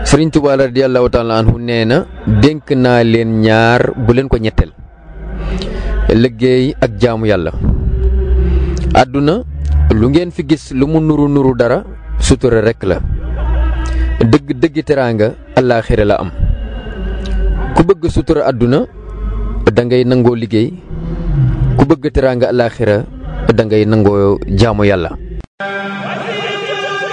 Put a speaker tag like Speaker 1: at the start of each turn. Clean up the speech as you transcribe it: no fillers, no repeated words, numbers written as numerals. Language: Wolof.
Speaker 1: Sëriñ Tuubaa radiyallaahu taala anhu nee na dénk naa leen ñaar bu leen ko ñetteel liggéey ak jaamu yàlla. àdduna lu ngeen fi gis lu mu nuru nuru dara sutura rekk la dëggi teraanga àllaaxira la am. ku bëgg sutura àdduna da ngay nangoo liggéey ku bëgg teraanga àllaaxira da ngay nangoo jaamu yàlla.